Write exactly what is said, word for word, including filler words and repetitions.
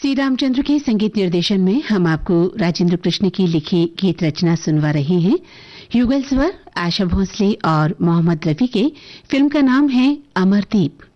श्री रामचंद्र के संगीत निर्देशन में हम आपको राजेंद्र कृष्ण की लिखी गीत रचना सुनवा रहे हैं। युगल स्वर आशा भोसले और मोहम्मद रफी के। फिल्म का नाम है अमरदीप।